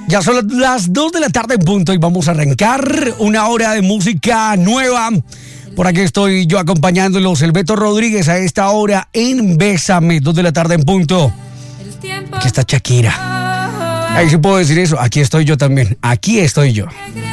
Ya son las 2 de la tarde en punto y vamos a arrancar una hora de música nueva. Por aquí estoy yo acompañándolos, el Beto Rodríguez, a esta hora en Bésame, 2 de la tarde en punto. Aquí está Shakira. Ahí sí puedo decir eso, aquí estoy yo también, aquí estoy yo.